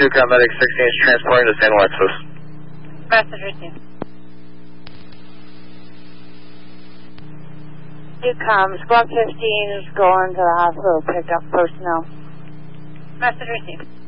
Duke Medic 16 is transporting to St. Alexis. Message received. Duke Squad 15 is going to the hospital to pick up personnel. Message received.